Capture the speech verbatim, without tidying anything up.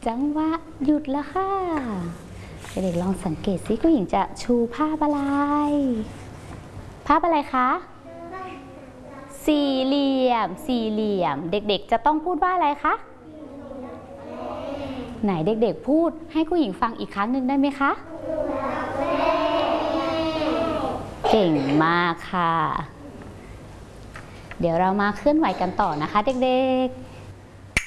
จังหวะหยุดแล้วค่ะเด็กๆลองสังเกตสิผู้หญิงจะชูภาพอะไรภาพอะไรคะสี่เหลี่ยมสี่เหลี่ยมเด็กๆจะต้องพูดว่าอะไรคะไหนเด็กๆพูดให้ผู้หญิงฟังอีกครั้งหนึ่งได้ไหมคะเก่งมากค่ะเดี๋ยวเรามาเคลื่อนไหวกันต่อนะคะเด็กๆ